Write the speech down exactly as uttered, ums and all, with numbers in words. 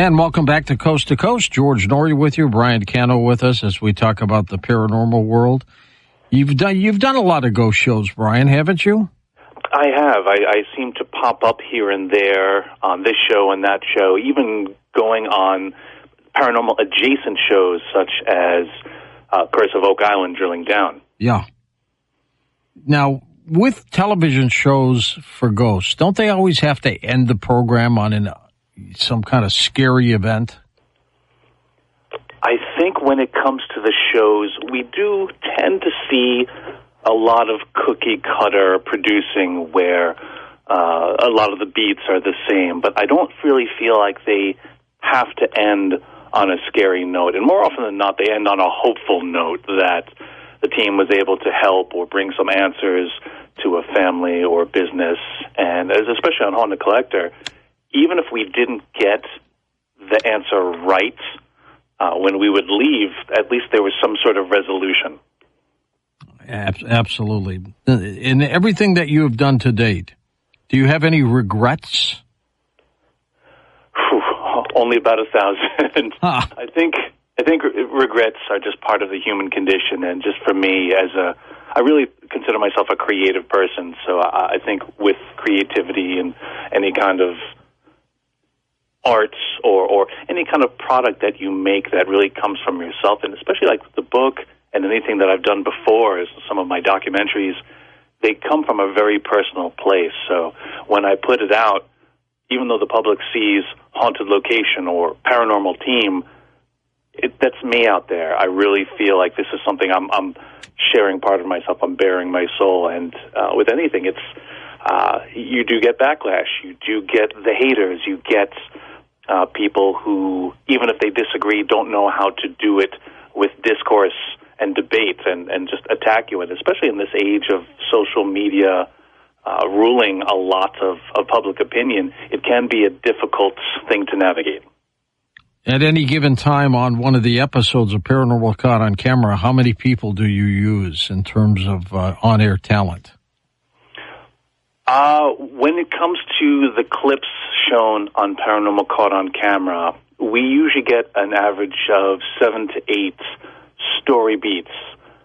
And welcome back to Coast to Coast. George Noory with you, Brian Cano with us as we talk about the paranormal world. You've done you've done a lot of ghost shows, Brian, haven't you? I have. I, I seem to pop up here and there on this show and that show, even going on paranormal adjacent shows such as uh, Curse of Oak Island, Drilling Down. Yeah. Now, with television shows for ghosts, don't they always have to end the program on an some kind of scary event? I think when it comes to the shows, we do tend to see a lot of cookie-cutter producing where uh, a lot of the beats are the same, but I don't really feel like they have to end on a scary note. And more often than not, they end on a hopeful note that the team was able to help or bring some answers to a family or business. And as especially on Haunted Collector, even if we didn't get the answer right uh, when we would leave, at least there was some sort of resolution. Absolutely. In everything that you have done to date, do you have any regrets? Whew, only about a thousand. Huh. I think I think regrets are just part of the human condition, and just for me, as a, I really consider myself a creative person. So I, I think with creativity and any kind of arts or, or any kind of product that you make that really comes from yourself, and especially like the book and anything that I've done before, is some of my documentaries, they come from a very personal place. So when I put it out, even though the public sees haunted location or paranormal team, it, that's me out there. I really feel like this is something I'm, I'm sharing part of myself. I'm bearing my soul. And uh, with anything, it's uh, you do get backlash. You do get the haters. You get uh, people who, even if they disagree, don't know how to do it with discourse and debate and, and just attack you. And especially in this age of social media uh, ruling a lot of, of public opinion, it can be a difficult thing to navigate. At any given time on one of the episodes of Paranormal Caught on Camera, how many people do you use in terms of uh, on-air talent? Uh, when it comes to the clips shown on Paranormal Caught on Camera, we usually get an average of seven to eight story beats